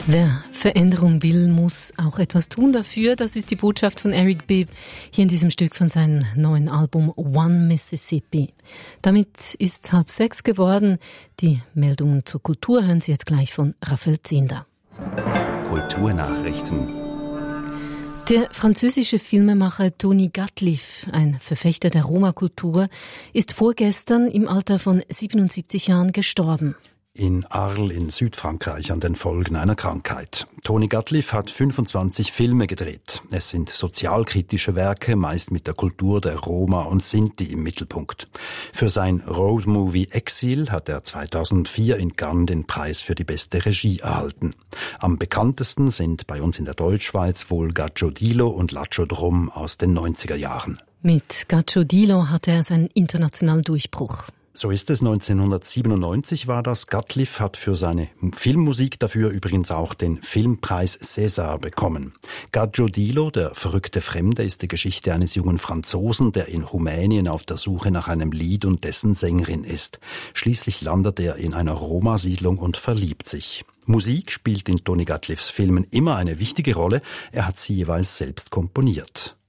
Wer Veränderung will, muss auch etwas tun dafür. Das ist die Botschaft von Eric Bibb hier in diesem Stück von seinem neuen Album One Mississippi. Damit ist 5:30 geworden. Die Meldungen zur Kultur hören Sie jetzt gleich von Raphael Zehnder. Kulturnachrichten. Der französische Filmemacher Tony Gatliff, ein Verfechter der Roma-Kultur, ist vorgestern im Alter von 77 Jahren gestorben. In Arles in Südfrankreich an den Folgen einer Krankheit. Tony Gatliff hat 25 Filme gedreht. Es sind sozialkritische Werke, meist mit der Kultur der Roma und Sinti im Mittelpunkt. Für sein Roadmovie Exil hat er 2004 in Cannes den Preis für die beste Regie erhalten. Am bekanntesten sind bei uns in der Deutschschweiz wohl Gacciodilo und Laciodrom aus den 90er Jahren. Mit Gacciodilo hatte er seinen internationalen Durchbruch. So ist es, 1997 war das. Gatliff hat für seine Filmmusik dafür übrigens auch den Filmpreis César bekommen. Gacciodilo, der verrückte Fremde, ist die Geschichte eines jungen Franzosen, der in Rumänien auf der Suche nach einem Lied und dessen Sängerin ist. Schließlich landet er in einer Roma-Siedlung und verliebt sich. Musik spielt in Tony Gatliffs Filmen immer eine wichtige Rolle. Er hat sie jeweils selbst komponiert.